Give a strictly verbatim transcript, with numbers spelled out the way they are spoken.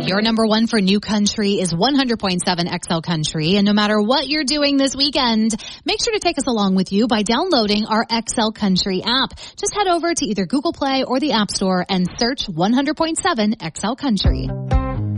Your number one for new country is one hundred point seven X L Country. And no matter what you're doing this weekend, make sure to take us along with you by downloading our X L Country app. Just head over to either Google Play or the App Store and search one hundred point seven X L Country.